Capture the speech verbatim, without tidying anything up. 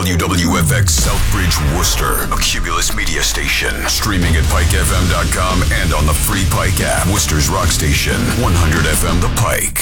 W W F X Southbridge, Worcester, a Cumulus media station. Streaming at pike f m dot com and on the free Pike app. Worcester's rock station, one hundred F M The Pike.